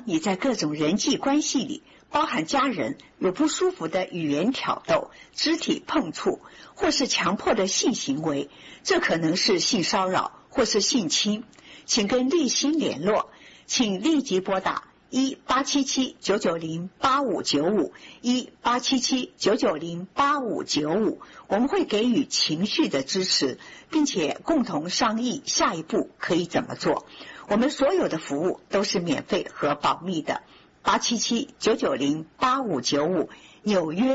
你在各种人际关系里，包含家人，有不舒服的语言挑逗、肢体碰触，或是强迫的性行为，这可能是性骚扰或是性侵，请跟立新联络，请立即拨打1877-990-8595 1877-990-8595，我们会给予情绪的支持，并且共同商议下一步可以怎么做。我们所有的服务都是免费和保密的。877-990-8595，纽约